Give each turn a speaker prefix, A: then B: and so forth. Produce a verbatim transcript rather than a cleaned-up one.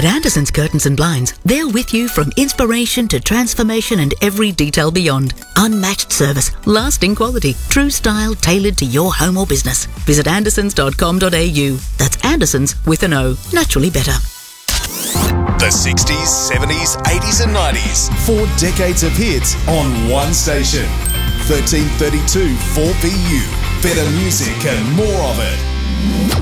A: At Anderson's Curtains and Blinds, they're with you from inspiration to transformation and every detail beyond. Unmatched service, lasting quality, true style tailored to your home or business. Visit andersons dot com dot a u. That's Andersons with an O. Naturally better.
B: The sixties, seventies, eighties and nineties. Four decades of hits on one station. thirteen thirty-two four B U. Better music and more of it.